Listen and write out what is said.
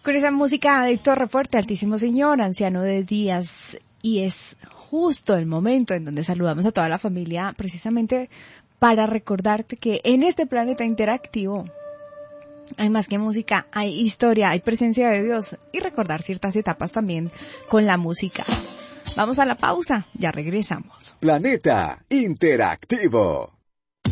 Con esa música de Torre Fuerte, Altísimo Señor, Anciano de Días, y es justo el momento en donde saludamos a toda la familia, precisamente para recordarte que en este planeta interactivo hay más que música, hay historia, hay presencia de Dios y recordar ciertas etapas también con la música. Vamos a la pausa, ya regresamos. Planeta Interactivo.